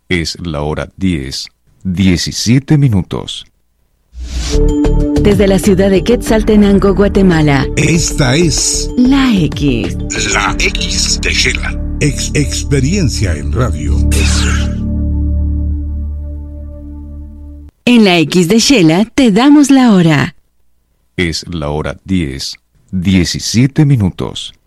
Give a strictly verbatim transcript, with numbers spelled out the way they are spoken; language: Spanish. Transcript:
Es la hora diez, diecisiete minutos. Desde la ciudad de Quetzaltenango, Guatemala. Esta es La X. La X de Shela. Ex Experiencia en Radio. En la X de Shela te damos la hora. Es la hora diez, diecisiete minutos.